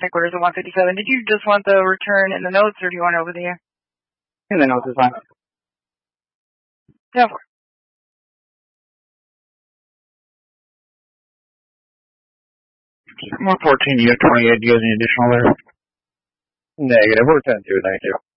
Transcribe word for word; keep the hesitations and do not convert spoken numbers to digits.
headquarters at one fifty-seven. Did you just want the return in the notes, or do you want it over the air? In the notes is fine. Yeah. one fourteen, you have twenty-eight. Do you have any additional there? Negative. We're ten two, thank you.